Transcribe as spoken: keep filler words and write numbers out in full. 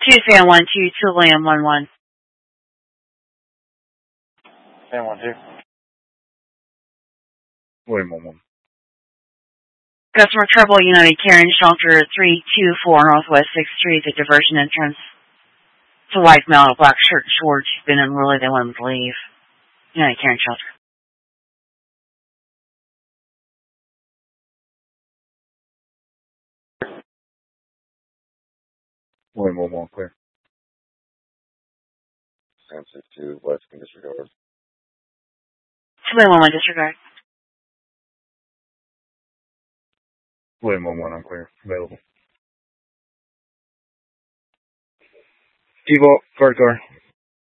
Two fan one two to Lamb one one. Fan one two. William one one. Customer Trouble United Caring Shelter three two four Northwest sixth Street, the diversion entrance. It's a white male, black shirt, shorts. She's been unruly. They want him to leave. United Caring Shelter. William one one, clear. Sam six two, West can disregard. William one one, disregard. William one one, unclear. Available. Default, card car.